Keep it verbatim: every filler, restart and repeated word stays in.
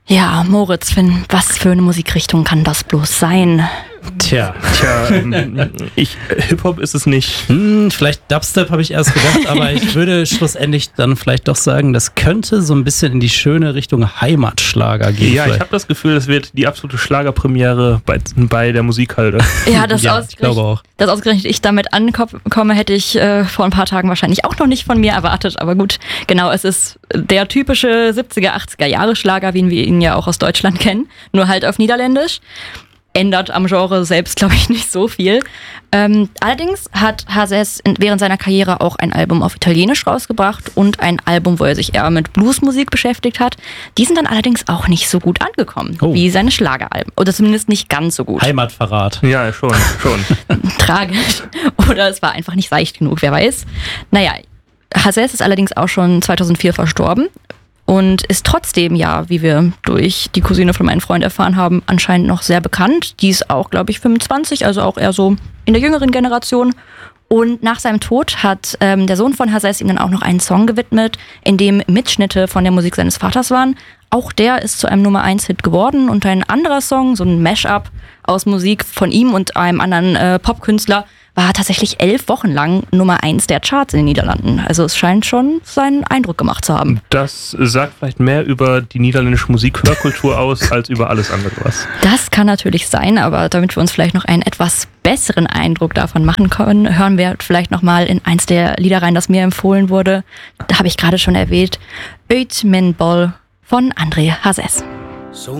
Ja, Moritz, Finn, was für eine Musikrichtung kann das bloß sein? Tja, Tja, ähm, ich, Hip-Hop ist es nicht. hm, vielleicht Dubstep habe ich erst gedacht, aber ich würde schlussendlich dann vielleicht doch sagen, das könnte so ein bisschen in die schöne Richtung Heimatschlager gehen. Ja, ich vielleicht. habe das Gefühl, das wird die absolute Schlagerpremiere bei, bei der Musikhalde. Ja, das Ja, ich glaube auch. Dass ausgerechnet ich damit ankomme, hätte ich äh, vor ein paar Tagen wahrscheinlich auch noch nicht von mir erwartet. Aber gut, genau, es ist der typische siebziger, achtziger Jahre Schlager, wie wir ihn ja auch aus Deutschland kennen, nur halt auf Niederländisch. Ändert am Genre selbst, glaube ich, nicht so viel. Ähm, allerdings hat Hazes während seiner Karriere auch ein Album auf Italienisch rausgebracht und ein Album, wo er sich eher mit Bluesmusik beschäftigt hat. Die sind dann allerdings auch nicht so gut angekommen, Oh. wie seine Schlageralben. Oder zumindest nicht ganz so gut. Heimatverrat. Ja, schon, schon. Tragisch. Oder es war einfach nicht seicht genug, wer weiß. Naja, Hazes ist allerdings auch schon zweitausendvier verstorben. Und ist trotzdem, ja, wie wir durch die Cousine von meinem Freund erfahren haben, anscheinend noch sehr bekannt. Die ist auch, glaube ich, fünfundzwanzig, also auch eher so in der jüngeren Generation. Und nach seinem Tod hat ähm, der Sohn von Hazes ihm dann auch noch einen Song gewidmet, in dem Mitschnitte von der Musik seines Vaters waren. Auch der ist zu einem Nummer eins Hit geworden. Und ein anderer Song, so ein Mashup aus Musik von ihm und einem anderen äh, Popkünstler, war tatsächlich elf Wochen lang Nummer eins der Charts in den Niederlanden. Also es scheint schon seinen Eindruck gemacht zu haben. Das sagt vielleicht mehr über die niederländische Musikhörkultur aus, als über alles andere was. Das kann natürlich sein, aber damit wir uns vielleicht noch einen etwas besseren Eindruck davon machen können, hören wir vielleicht nochmal in eins der Lieder rein, das mir empfohlen wurde. Da habe ich gerade schon erwähnt, Uit mijn bol von André Hazes.